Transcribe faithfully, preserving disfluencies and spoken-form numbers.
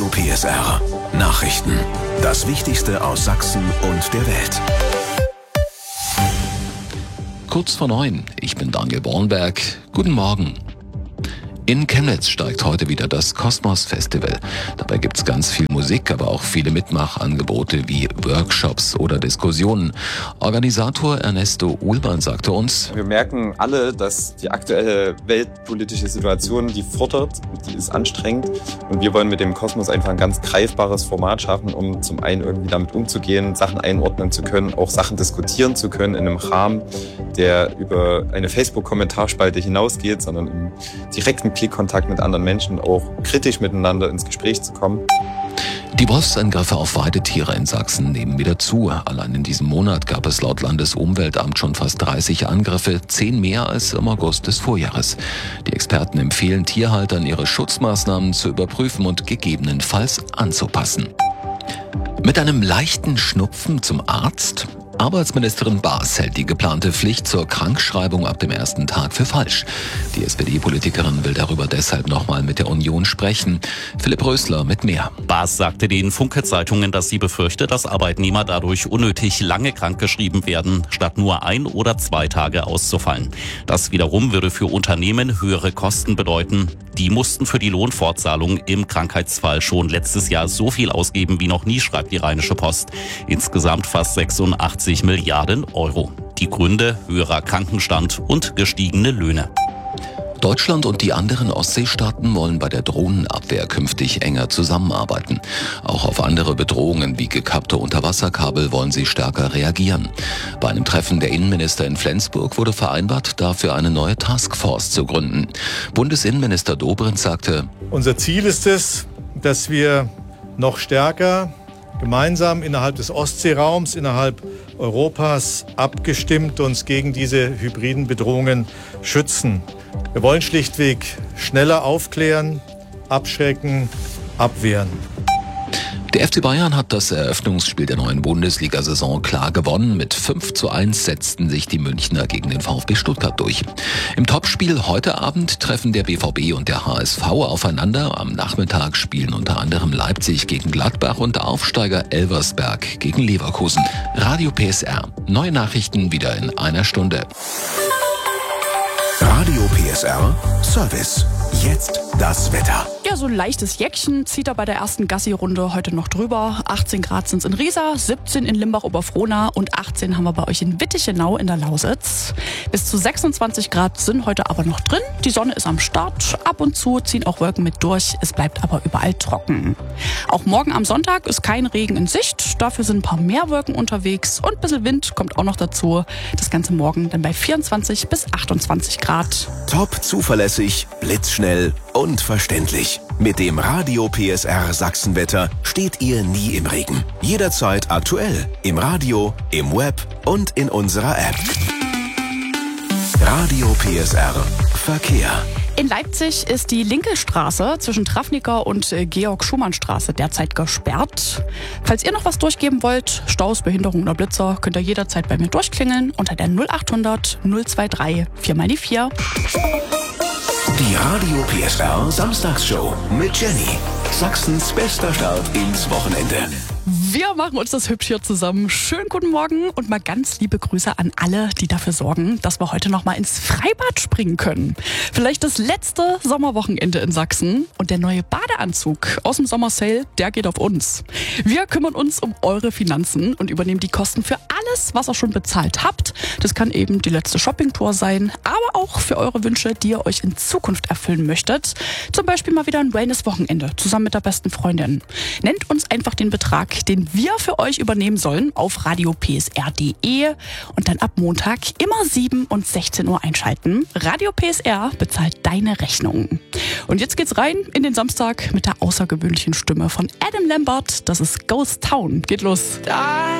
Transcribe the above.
Radio P S R. Nachrichten. Das Wichtigste aus Sachsen und der Welt. Kurz vor neun. Ich bin Daniel Bornberg. Guten Morgen. In Chemnitz steigt heute wieder das Kosmos Festival. Dabei gibt's ganz viel Musik, aber auch viele Mitmachangebote wie Workshops oder Diskussionen. Organisator Ernesto Uhlmann sagte uns: Wir merken alle, dass die aktuelle weltpolitische Situation, die fordert, die ist anstrengend. Und wir wollen mit dem Kosmos einfach ein ganz greifbares Format schaffen, um zum einen irgendwie damit umzugehen, Sachen einordnen zu können, auch Sachen diskutieren zu können in einem Rahmen, der über eine Facebook-Kommentarspalte hinausgeht, sondern im direkten Klickkontakt mit anderen Menschen, auch kritisch miteinander ins Gespräch zu kommen. Die Wolfsangriffe auf Weidetiere in Sachsen nehmen wieder zu. Allein in diesem Monat gab es laut Landesumweltamt schon fast dreißig Angriffe, zehn mehr als im August des Vorjahres. Die Experten empfehlen Tierhaltern, ihre Schutzmaßnahmen zu überprüfen und gegebenenfalls anzupassen. Mit einem leichten Schnupfen zum Arzt? Arbeitsministerin Baas hält die geplante Pflicht zur Krankschreibung ab dem ersten Tag für falsch. Die S P D-Politikerin will darüber deshalb nochmal mit der Union sprechen. Philipp Rösler mit mehr. Baas sagte den Funke-Zeitungen, dass sie befürchte, dass Arbeitnehmer dadurch unnötig lange krankgeschrieben werden, statt nur ein oder zwei Tage auszufallen. Das wiederum würde für Unternehmen höhere Kosten bedeuten. Die mussten für die Lohnfortzahlung im Krankheitsfall schon letztes Jahr so viel ausgeben wie noch nie, schreibt die Rheinische Post. Insgesamt fast sechsundachtzig Milliarden Euro. Die Gründe: höherer Krankenstand und gestiegene Löhne. Deutschland und die anderen Ostseestaaten wollen bei der Drohnenabwehr künftig enger zusammenarbeiten. Auch auf andere Bedrohungen wie gekappte Unterwasserkabel wollen sie stärker reagieren. Bei einem Treffen der Innenminister in Flensburg wurde vereinbart, dafür eine neue Taskforce zu gründen. Bundesinnenminister Dobrindt sagte: Unser Ziel ist es, dass wir noch stärker gemeinsam innerhalb des Ostseeraums, innerhalb Europas abgestimmt uns gegen diese hybriden Bedrohungen schützen. Wir wollen schlichtweg schneller aufklären, abschrecken, abwehren. Der F C Bayern hat das Eröffnungsspiel der neuen Bundesliga-Saison klar gewonnen. Mit fünf zu eins setzten sich die Münchner gegen den VfB Stuttgart durch. Im Topspiel heute Abend treffen der B V B und der H S V aufeinander. Am Nachmittag spielen unter anderem Leipzig gegen Gladbach und Aufsteiger Elversberg gegen Leverkusen. Radio P S R. Neue Nachrichten wieder in einer Stunde. Radio P S R Service. Jetzt das Wetter. Ja, so ein leichtes Jäckchen zieht er bei der ersten Gassi-Runde heute noch drüber. achtzehn Grad sind es in Riesa, siebzehn in Limbach-Oberfrohna und achtzehn haben wir bei euch in Wittichenau in der Lausitz. Bis zu sechsundzwanzig Grad sind heute aber noch drin. Die Sonne ist am Start. Ab und zu ziehen auch Wolken mit durch. Es bleibt aber überall trocken. Auch morgen am Sonntag ist kein Regen in Sicht. Dafür sind ein paar mehr Wolken unterwegs und ein bisschen Wind kommt auch noch dazu. Das Ganze morgen dann bei vierundzwanzig bis achtundzwanzig Grad. Top zuverlässig, blitzschnell und verständlich. Mit dem Radio P S R Sachsenwetter steht ihr nie im Regen. Jederzeit aktuell. Im Radio, im Web und in unserer App. Radio P S R Verkehr. In Leipzig ist die linke Straße zwischen Trafniker und Georg-Schumann-Straße derzeit gesperrt. Falls ihr noch was durchgeben wollt, Staus, Behinderung oder Blitzer, könnt ihr jederzeit bei mir durchklingeln unter der null achthundert null drei drei vier mal die vier. Die Radio P S R Samstagsshow mit Jenny. Sachsens bester Start ins Wochenende. Wir machen uns das hübsch hier zusammen. Schönen guten Morgen und mal ganz liebe Grüße an alle, die dafür sorgen, dass wir heute noch mal ins Freibad springen können. Vielleicht das letzte Sommerwochenende in Sachsen und der neue Badeanzug aus dem Sommersale, der geht auf uns. Wir kümmern uns um eure Finanzen und übernehmen die Kosten für alles, was ihr schon bezahlt habt. Das kann eben die letzte Shoppingtour sein, aber auch für eure Wünsche, die ihr euch in Zukunft erfüllen möchtet. Zum Beispiel mal wieder ein Wellness-Wochenende zusammen mit der besten Freundin. Nennt uns einfach den Betrag, den wir für euch übernehmen sollen, auf radio p s r punkt d e und dann ab Montag immer sieben und sechzehn Uhr einschalten. Radio P S R bezahlt deine Rechnung. Und jetzt geht's rein in den Samstag mit der außergewöhnlichen Stimme von Adam Lambert. Das ist Ghost Town. Geht los.